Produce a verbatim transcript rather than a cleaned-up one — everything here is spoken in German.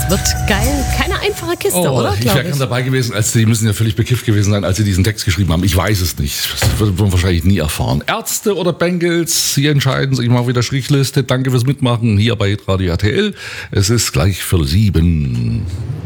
Wird geil. Keine einfache Kiste, Oh, oder? ich Glaub wäre gern dabei gewesen, als die müssen ja völlig bekifft gewesen sein, als sie diesen Text geschrieben haben. Ich weiß es nicht. Das wird man wahrscheinlich nie erfahren. Ärzte oder Bengals, Sie entscheiden sich mal wieder Strichliste. Danke fürs Mitmachen hier bei Radio R T L. Es ist gleich für sieben.